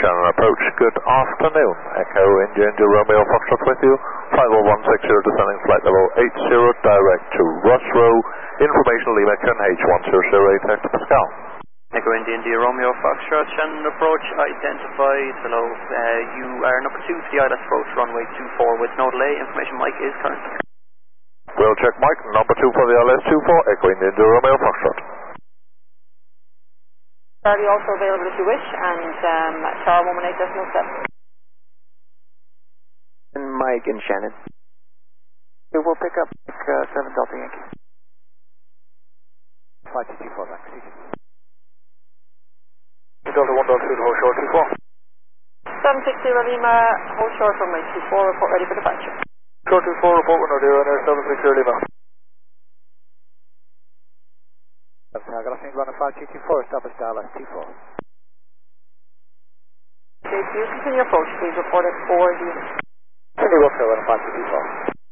Shannon approach. Good afternoon. Echo India India Romeo Foxtrot with you. 50160 descending flight level 80 direct to Ross Row. Information Lima QNH 1008 Hector Pascal. Echo India India Romeo Foxtrot Shannon approach identified. Hello. You are number 2 to the ILS approach runway 24 with no delay. Information Mike is current. We'll check Mike. Number 2 for the ILS 24. Echo India India Romeo Foxtrot. Charlie also available if you wish, and Tower 118.7. And Mike and Shannon. We will pick up 7 Delta Yankee. 524 back, please. Delta 1 Delta 2 to hold short 24. 760 Lima, hold short runway 24, report ready for departure. Short 24, report when we're there, 760 Lima. Galaxy runner 524, stop at Dallas T4. Okay, if you continue approach, please report it for the... Continue up to runner 524.